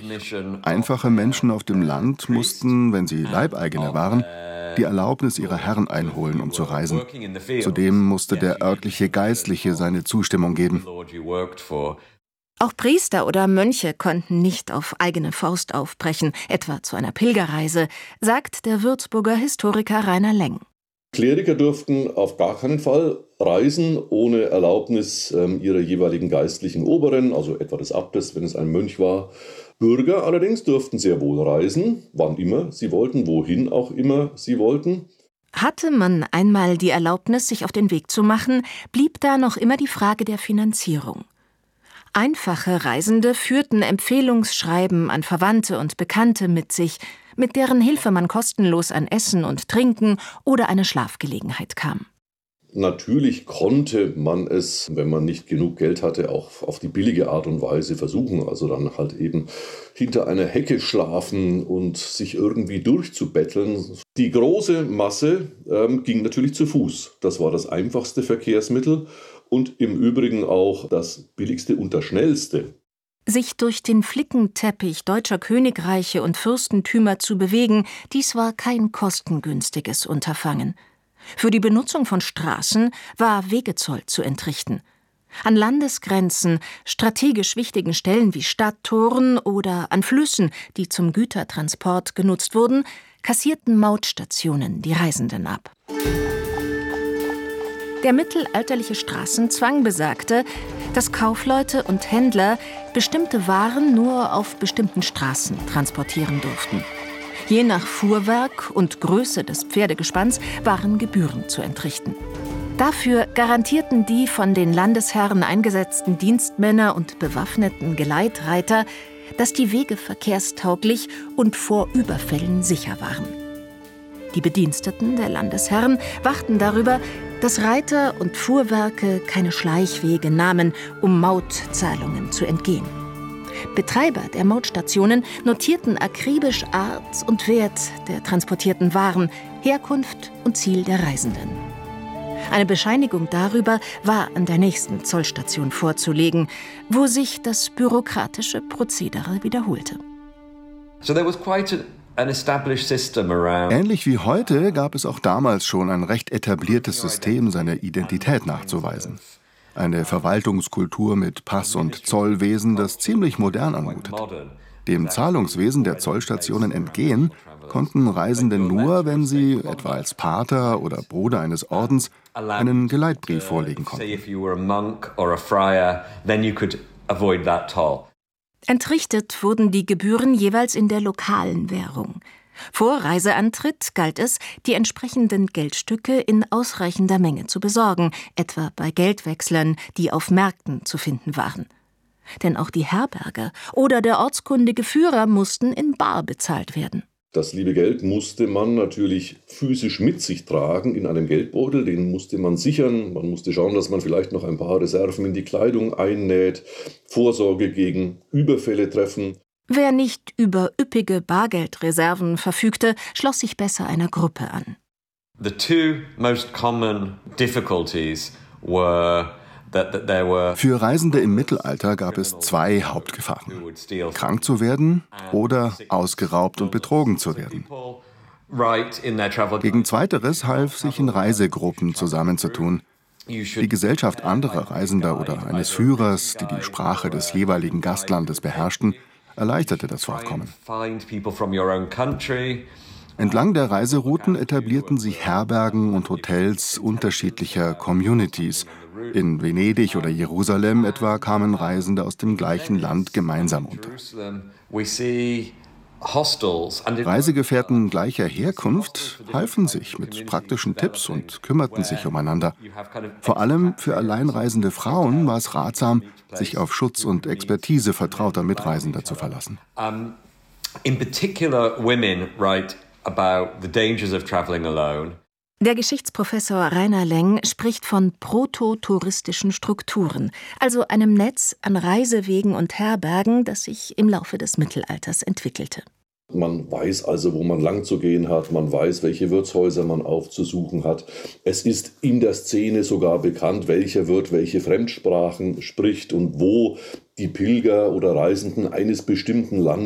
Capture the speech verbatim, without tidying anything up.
Einfache Menschen auf dem Land mussten, wenn sie Leibeigene waren, die Erlaubnis ihrer Herren einholen, um zu reisen. Zudem musste der örtliche Geistliche seine Zustimmung geben. Auch Priester oder Mönche konnten nicht auf eigene Faust aufbrechen, etwa zu einer Pilgerreise, sagt der Würzburger Historiker Rainer Leng. Kleriker durften auf gar keinen Fall reisen ohne Erlaubnis ähm, ihrer jeweiligen geistlichen Oberen, also etwa des Abtes, wenn es ein Mönch war. Bürger allerdings durften sehr wohl reisen, wann immer sie wollten, wohin auch immer sie wollten. Hatte man einmal die Erlaubnis, sich auf den Weg zu machen, blieb da noch immer die Frage der Finanzierung. Einfache Reisende führten Empfehlungsschreiben an Verwandte und Bekannte mit sich, mit deren Hilfe man kostenlos an Essen und Trinken oder eine Schlafgelegenheit kam. Natürlich konnte man es, wenn man nicht genug Geld hatte, auch auf die billige Art und Weise versuchen. Also dann halt eben hinter einer Hecke schlafen und sich irgendwie durchzubetteln. Die große Masse ähm, ging natürlich zu Fuß. Das war das einfachste Verkehrsmittel und im Übrigen auch das billigste und das schnellste. Sich durch den Flickenteppich deutscher Königreiche und Fürstentümer zu bewegen, dies war kein kostengünstiges Unterfangen. Für die Benutzung von Straßen war Wegezoll zu entrichten. An Landesgrenzen, strategisch wichtigen Stellen wie Stadttoren oder an Flüssen, die zum Gütertransport genutzt wurden, kassierten Mautstationen die Reisenden ab. Der mittelalterliche Straßenzwang besagte, dass Kaufleute und Händler bestimmte Waren nur auf bestimmten Straßen transportieren durften. Je nach Fuhrwerk und Größe des Pferdegespanns waren Gebühren zu entrichten. Dafür garantierten die von den Landesherren eingesetzten Dienstmänner und bewaffneten Geleitreiter, dass die Wege verkehrstauglich und vor Überfällen sicher waren. Die Bediensteten der Landesherren wachten darüber, dass Reiter und Fuhrwerke keine Schleichwege nahmen, um Mautzahlungen zu entgehen. Betreiber der Mautstationen notierten akribisch Art und Wert der transportierten Waren, Herkunft und Ziel der Reisenden. Eine Bescheinigung darüber war an der nächsten Zollstation vorzulegen, wo sich das bürokratische Prozedere wiederholte. So there was quite an Ähnlich wie heute gab es auch damals schon ein recht etabliertes System, seine Identität nachzuweisen. Eine Verwaltungskultur mit Pass- und Zollwesen, das ziemlich modern anmutet. Dem Zahlungswesen der Zollstationen entgehen konnten Reisende nur, wenn sie, etwa als Pater oder Bruder eines Ordens, einen Geleitbrief vorlegen konnten. Entrichtet wurden die Gebühren jeweils in der lokalen Währung. Vor Reiseantritt galt es, die entsprechenden Geldstücke in ausreichender Menge zu besorgen, etwa bei Geldwechslern, die auf Märkten zu finden waren. Denn auch die Herberge oder der ortskundige Führer mussten in bar bezahlt werden. Das liebe Geld musste man natürlich physisch mit sich tragen in einem Geldbeutel, den musste man sichern. Man musste schauen, dass man vielleicht noch ein paar Reserven in die Kleidung einnäht, Vorsorge gegen Überfälle treffen. Wer nicht über üppige Bargeldreserven verfügte, schloss sich besser einer Gruppe an. The two most common difficulties were that, that there were Für Reisende im Mittelalter gab es zwei Hauptgefahren: krank zu werden oder ausgeraubt und betrogen zu werden. Gegen Zweiteres half, sich in Reisegruppen zusammenzutun. Die Gesellschaft anderer Reisender oder eines Führers, die die Sprache des jeweiligen Gastlandes beherrschten, erleichterte das Fortkommen. Entlang der Reiserouten etablierten sich Herbergen und Hotels unterschiedlicher Communities. In Venedig oder Jerusalem etwa kamen Reisende aus dem gleichen Land gemeinsam unter. Reisegefährten gleicher Herkunft halfen sich mit praktischen Tipps und kümmerten sich umeinander. Vor allem für alleinreisende Frauen war es ratsam, sich auf Schutz und Expertise vertrauter Mitreisender zu verlassen. In particular, women write about the dangers of traveling alone. Der Geschichtsprofessor Rainer Leng spricht von prototouristischen Strukturen, also einem Netz an Reisewegen und Herbergen, das sich im Laufe des Mittelalters entwickelte. Man weiß also, wo man lang zu gehen hat, man weiß, welche Wirtshäuser man aufzusuchen hat. Es ist in der Szene sogar bekannt, welcher Wirt welche Fremdsprachen spricht und wo die Pilger oder Reisenden eines bestimmten Landes